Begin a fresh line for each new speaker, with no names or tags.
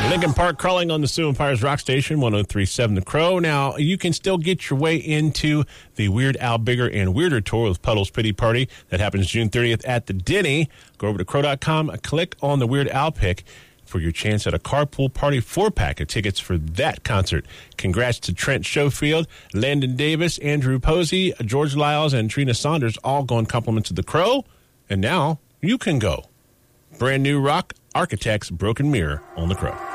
Lincoln Park crawling on the Sioux Empires Rock Station, 103.7 The Crow. Now, you can still get your way into the Weird Al Bigger and Weirder Tour with Puddle's Pity Party. That happens June 30th at the Denny. Go over to crow.com, click on the Weird Al pick for your chance at a Carpool Party 4-pack of tickets for that concert. Congrats to Trent Schofield, Landon Davis, Andrew Posey, George Lyles, and Trina Saunders, all going compliments of The Crow. And now you can go. Brand new rock, Architects, Broken Mirror on The Crow.